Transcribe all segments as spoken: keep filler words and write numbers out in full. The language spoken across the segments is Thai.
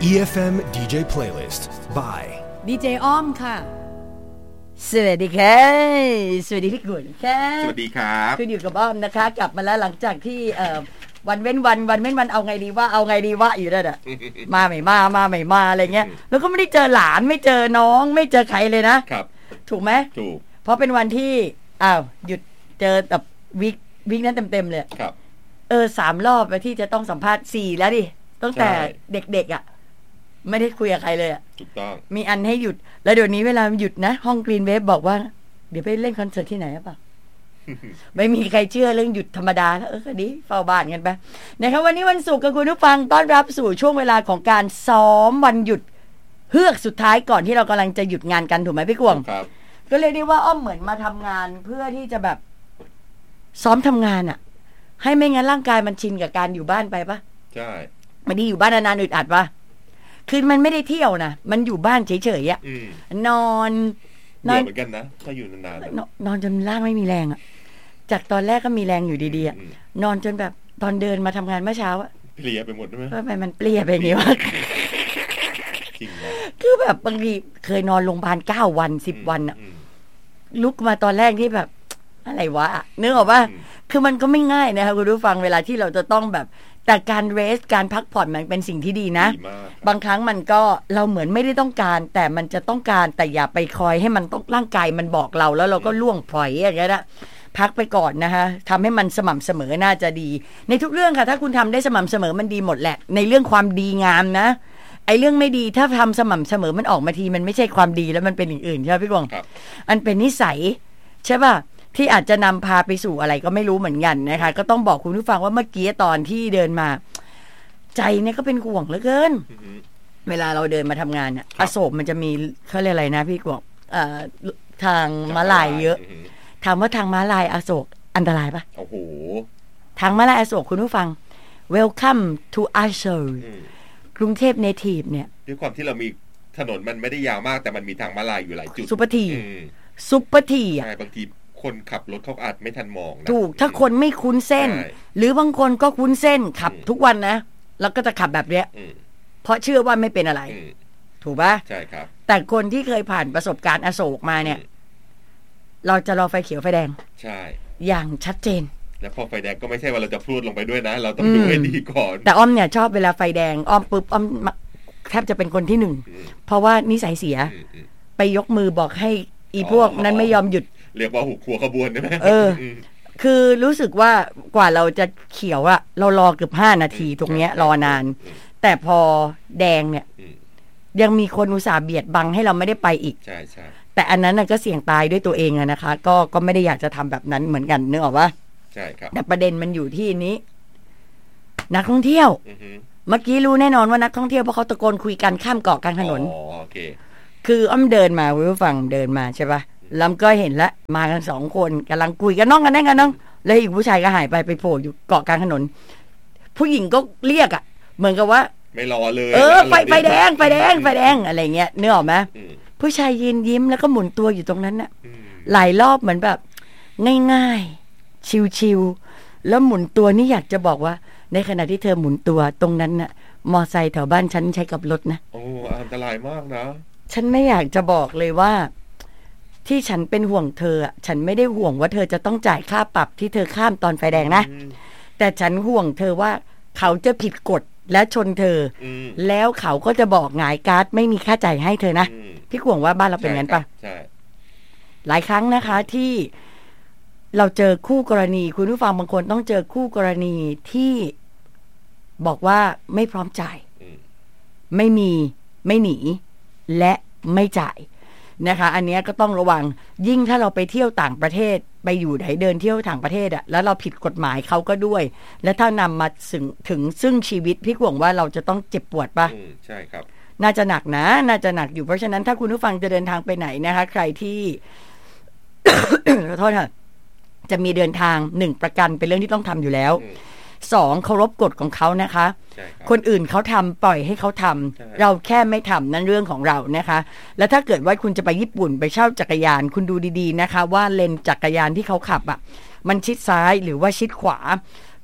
อี เอฟ เอ็ม ดี เจ Playlist by ดี เจ อ้อมค่ะสวัสดีค่ะสวัสดีพี่กุลค่ะสวัสดีครับคุณอยู่กับอ้อมนะคะกลับมาแล้วหลังจากที่เอ่อวันเว้นวันวันเว้นวันเอาไงดีว่าเอาไงดีว่าอยู่นั่นน่ะ มาไม่มามาไม่มาอะไรเงี้ยแล้วก็ไม่ได้เจอหลานไม่เจอน้องไม่เจอใครเลยนะครับถูกไหมถูกเพราะเป็นวันที่อ้าวหยุดเจอแบบวิกวิกนั้นเต็มๆเลยครับเออสามรอบที่จะต้องสัมภาษณ์สี่แล้วดิตั้งแต่เด็กๆอ่ะไม่ได้คุยกับใครเลยอ่ะถูกต้องมีอันให้หยุดแล้วเดี๋ยวนี้เวลาหยุดนะห้องกรีนเวฟบอกว่าเดี๋ยวไปเล่นคอนเสิร์ตที่ไหนหรือเปล่า ไม่มีใครเชื่อเรื่องหยุดธรรมดาแล้วเออก็ดีเฝ้าบ้านกันไปนะครับวันนี้วันศุกร์กับคุณผู้ฟังต้อนรับสู่ช่วงเวลาของการซ้อมวันหยุดเฮือกสุดท้ายก่อนที่เรากำลังจะหยุดงานกันถูกไหมพี่กวงครับก็เรียกได้ว่าอ้อมเหมือนมาทำงานเพื่อที่จะแบบซ้อมทำงานอ่ะให้ไม่งั้นร่างกายมันชินกับการอยู่บ้านไปปะใช่ไม่ได้อยู่บ้านนานๆอึดอัดปะคือมันไม่ได้เที่ยวนะมันอยู่บ้านเฉยๆอ่ะนอนนอนเหมือนกันนะถ้าอยู่นานๆนอนจนร่างไม่มีแรงอ่ะจากตอนแรกก็มีแรงอยู่ดีๆอ่ะนอนจนแบบตอนเดินมาทำงานเมื่อเช้าอ่ะเพลียไปหมดใช่ไหมทำไมมันเปลี่ยไปอย่างนี้วะจริงนะคือแบบบางทีเคยนอนโรงพยาบาลเก้าวันสิบวันอ่ะลุกมาตอนแรกที่แบบอะไรวะนึกออกป่ะคือมันก็ไม่ง่ายนะคะคุณผู้ฟังเวลาที่เราจะต้องแบบแต่การเรสการพักผ่อนมันเป็นสิ่งที่ดีนะบางครั้งมันก็เราเหมือนไม่ได้ต้องการแต่มันจะต้องการแต่อย่าไปคอยให้มันต้องร่างกายมันบอกเราแล้วเราก็ล่วงพลอยอย่างเงี้ยนะพักไปก่อนนะคะทำให้มันสม่ำเสมอน่าจะดีในทุกเรื่องค่ะถ้าคุณทำได้สม่ำเสมอมันดีหมดแหละในเรื่องความดีงามนะไอ้เรื่องไม่ดีถ้าทำสม่ำเสมอมันออกมาทีมันไม่ใช่ความดีแล้วมันเป็นอย่างอื่นใช่ไหมพี่กวงอันเป็นนิสัยใช่ป่ะที่อาจจะนำพาไปสู่อะไรก็ไม่รู้เหมือนกันนะคะก็ต้องบอกคุณผู้ฟังว่าเมื่อกี้ตอนที่เดินมาใจเนี่ยก็เป็นห่วงเหลือเกินเวลาเราเดินมาทำงานเนี่ยอโศกมันจะมีเขาเรียกอะไรนะพี่กวงทางม้าลายเยอะถามว่าทางม้าลายอโศกอันตรายปะโอ้โหทางม้าลายอโศกคุณผู้ฟัง Welcome to Ashok กรุงเทพเนทีฟเนี่ยด้วยความที่เรามีถนนมันไม่ได้ยาวมากแต่มันมีทางม้าลายอยู่หลายจุดซุปเปอร์ทีซุปเปอร์ทีอ่ะบางทีคนขับรถเขาอาจไม่ทันมองนะถูกถ้าคนไม่คุ้นเส้นหรือบางคนก็คุ้นเส้นขับทุกวันนะแล้วก็จะขับแบบเนี้ยเพราะเชื่อว่าไม่เป็นอะไรถูกปะใช่ครับแต่คนที่เคยผ่านประสบการณ์อโศกมาเนี่ยเราจะรอไฟเขียวไฟแดงใช่อย่างชัดเจนแล้วพอไฟแดงก็ไม่ใช่ว่าเราจะพรวดลงไปด้วยนะเราต้องดูให้ดีก่อนแต่อ้อมเนี่ยชอบเวลาไฟแดงอ้อมปุ๊บอ้อมแทบจะเป็นคนที่หนึ่งเพราะว่านิสัยเสียไปยกมือบอกให้อีพวกนั้นไม่ยอมหยุดเรียกว่าหุบหัวขบวนใช่ไหมเออคือรู้สึกว่ากว่าเราจะเขียวอะเรารอเกือบห้านาทีตรงเนี้ยรอนานแต่พอแดงเนี่ยยังมีคนอุตส่าห์เบียดบังให้เราไม่ได้ไปอีกใช่ใช่แต่อันนั้นก็เสี่ยงตายด้วยตัวเองอะนะคะก็ก็ไม่ได้อยากจะทำแบบนั้นเหมือนกันนึกออกปะใช่ครับแต่ประเด็นมันอยู่ที่นี้นักท่องเที่ยวเมื่อกี้รู้แน่นอนว่านักท่องเที่ยวเพราะเขาตะโกนคุยกันข้ามเกาะกลางถนนอ๋อโอเคคืออ้อมเดินมาคุณผู้ฟังเดินมาใช่ปะลำก็เห็นแล้วมากันสองคนกำลังคุยกันน้องกันแน่กันน้องแล้วอีกผู้ชายก็หายไปไปโผล่อยู่เกาะกลางถนนผู้หญิงก็เรียกอ่ะเหมือนกับว่าไม่รอเลยเออไฟไฟแดงไฟแดงไฟแดงอะไรเงี้ยนึกออกไหมผู้ชายยืนยิ้มแล้วก็หมุนตัวอยู่ตรงนั้นน่ะหลายรอบเหมือนแบบง่ายๆชิวๆแล้วหมุนตัวนี่อยากจะบอกว่าในขณะที่เธอหมุนตัวตรงนั้นน่ะมอไซค์แถวบ้านฉันใช้กับรถนะโอ้อันตรายมากนะฉันไม่อยากจะบอกเลยว่าที่ฉันเป็นห่วงเธอฉันไม่ได้ห่วงว่าเธอจะต้องจ่ายค่าปรับที่เธอข้ามตอนไฟแดงนะแต่ฉันห่วงเธอว่าเขาจะผิดกฎและชนเธอแล้วเขาก็จะบอกหงายการ์ดไม่มีค่าจ่ายให้เธอนะพี่ห่วงว่าบ้านเราเป็นงั้นปะใช่หลายครั้งนะคะที่เราเจอคู่กรณีคุณผู้ฟังบางคนต้องเจอคู่กรณีที่บอกว่าไม่พร้อมจ่ายไม่มีไม่หนีและไม่จ่ายนะคะอันนี้ก็ต้องระวังยิ่งถ้าเราไปเที่ยวต่างประเทศไปอยู่ไหนเดินเที่ยวต่างประเทศอะแล้วเราผิดกฎหมายเขาก็ด้วยและถ้านำมาถึงถึงซึ่งชีวิตพี่ห่วงว่าเราจะต้องเจ็บปวดปะใช่ครับน่าจะหนักนะน่าจะหนักอยู่เพราะฉะนั้นถ้าคุณผู้ฟังจะเดินทางไปไหนนะคะใครที่ ขอโทษค่ะจะมีเดินทางหนึ่งประกันเป็นเรื่องที่ต้องทำอยู่แล้วสองเคารพกฎของเขานะคะคนอื่นเขาทำปล่อยให้เขาทำเราแค่ไม่ทำนั่นเรื่องของเรานะคะแล้วถ้าเกิดว่าคุณจะไปญี่ปุ่นไปเช่าจักรยานคุณดูดีๆนะคะว่าเลนจักรยานที่เขาขับอ่ะมันชิดซ้ายหรือว่าชิดขวา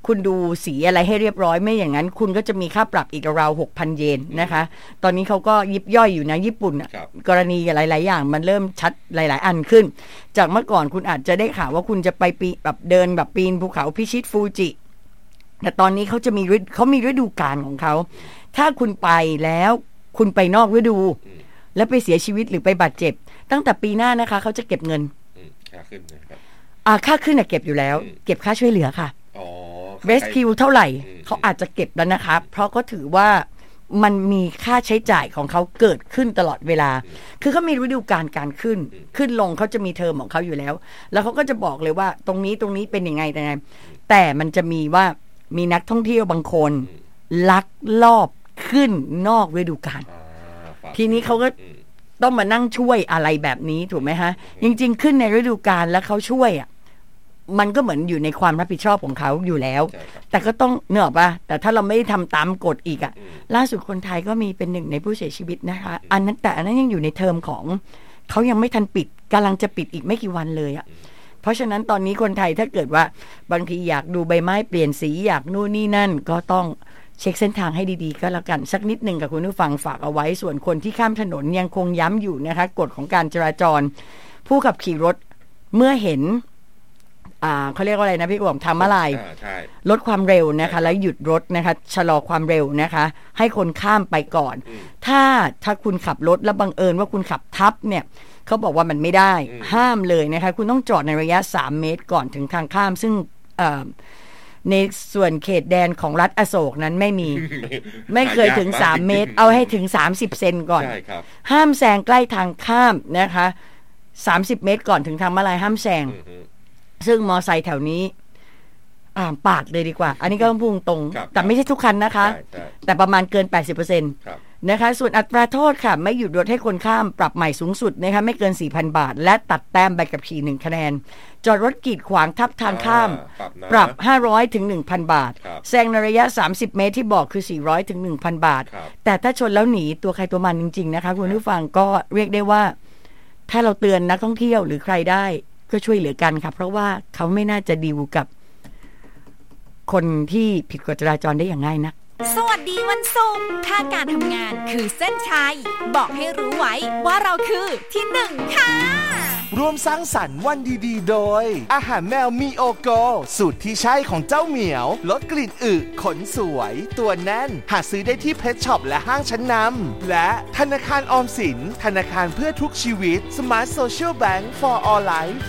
คุณดูสีอะไรให้เรียบร้อยไม่อย่างนั้นคุณก็จะมีค่าปรับอีกราวหกพันเยนนะคะตอนนี้เขาก็ยิบย่อยอยู่นะญี่ปุ่นกรณีหลายๆอย่างมันเริ่มชัดหลายๆอันขึ้นจากเมื่อก่อนคุณอาจจะได้ข่าวว่าคุณจะไปปีแบบเดินแบบปีนภูเขาพิชิตฟูจิแต่ตอนนี้เขาจะมีเขามีฤดูกาลของเขาถ้าคุณไปแล้วคุณไปนอกฤดูแล้วไปเสียชีวิตหรือไปบาดเจ็บตั้งแต่ปีหน้านะคะเขาจะเก็บเงินค่าขึ้นนะครับอ่าค่าขึ้นน่ะเก็บอยู่แล้วเก็บค่าช่วยเหลือค่ะอ๋อเรสคิวเท่าไหร่เขาอาจจะเก็บแล้วนะคะเพราะเขาถือว่ามันมีค่าใช้จ่ายของเขาเกิดขึ้นตลอดเวลาคือเขามีฤดูกาลการขึ้นขึ้นลงเขาจะมีเทอมของเขาอยู่แล้วแล้วเขาก็จะบอกเลยว่าตรงนี้ตรงนี้เป็นยังไงแต่ไงแต่มันจะมีว่ามีนักท่องเที่ยวบางคนลักลอบขึ้นนอกฤดูกาลทีนี้เขาก็ต้องมานั่งช่วยอะไรแบบนี้ถูกไหมฮะจริงๆขึ้นในฤดูกาลแล้วเขาช่วยอ่ะมันก็เหมือนอยู่ในความรับผิดชอบของเขาอยู่แล้วแต่ก็ต้องเนอะป่ะแต่ถ้าเราไม่ทำตามกฎอีกอ่ะล่าสุดคนไทยก็มีเป็นหนึ่งในผู้เสียชีวิตนะคะอันนั้นแต่อันนั้นยังอยู่ในเทอมของเขายังไม่ทันปิดกำลังจะปิดอีกไม่กี่วันเลยอ่ะเพราะฉะนั้นตอนนี้คนไทยถ้าเกิดว่าบางทีอยากดูใบไม้เปลี่ยนสีอยากนู่นนี่นั่นก็ต้องเช็คเส้นทางให้ดีๆก็แล้วกันสักนิดหนึ่งกับคุณผู้ฟังฝากเอาไว้ส่วนคนที่ข้ามถนนยังคงย้ำอยู่นะคะกฎของการจราจรผู้ขับขี่รถเมื่อเห็นอ่าเขาเรียกว่าอะไรนะพี่กวางทำอะไรลดความเร็วนะคะแล้วหยุดรถนะคะชะลอความเร็วนะคะให้คนข้ามไปก่อนถ้าถ้าคุณขับรถแล้วบังเอิญว่าคุณขับทับเนี่ยเขาบอกว่ามันไม่ได้ห้ามเลยนะคะคุณต้องจอดในระยะสามเมตรก่อนถึงทางข้ามซึ่งในส่วนเขตแดนของรัฐอโศกนั้นไม่มี ไม่เคยถึงสามเมตรเอาให้ถึงสามสิบเซนก่อนห้ามแซงใกล้ทางข้ามนะคะสามสิบเมตรก่อนถึงทางม้าลายห้ามแซงซึ่งมอไซค์แถวนี้อ่าปาดเลยดีกว่าอันนี้ก็ต้องพุ่งตรงแต่ไม่ใช่ทุกคันนะคะแต่ประมาณเกิน แปดสิบเปอร์เซ็นต์ นะคะส่วนอัตราโทษค่ะไม่หยุดรถให้คนข้ามปรับใหม่สูงสุดนะคะไม่เกิน สี่พัน บาทและตัดแต้มใบขับขี่หนึ่งคะแนนจอดรถกีดขวางทับทางข้ามปรับห้าร้อยถึง หนึ่งพัน บาทแซงในระยะสามสิบเมตรที่บอกคือสี่ร้อยถึง หนึ่งพัน บาทแต่ถ้าชนแล้วหนีตัวใครตัวมันจริงๆนะคะคุณผู้ฟังก็เรียกได้ว่าถ้าเราเตือนนักท่องเที่ยวหรือใครได้ก็ช่วยเหลือกันค่ะเพราะว่าเขาไม่น่าจะดีลกับคนที่ผิดกฎจราจรได้อย่างง่ายนักสวัสดีวันศุกร์ถ้าการทำงานคือเส้นชัยบอกให้รู้ไว้ว่าเราคือที่หนึ่งค่ะร่วมสร้างสรรค์วันดีๆโดยอาหารแมวมีโอโกสูตรที่ใช่ของเจ้าเหมียวลดกลิ่นอึขนสวยตัวแน่นหาซื้อได้ที่เพชช็อปและห้างชั้นนำและธนาคารออมสินธนาคารเพื่อทุกชีวิต Smart Social Bank for All Life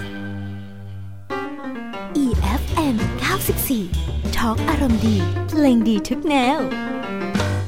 อี เอฟ เอ็ม เก้าสิบสี่ ทอล์กอารมณ์ดีเพลงดีทุกแนว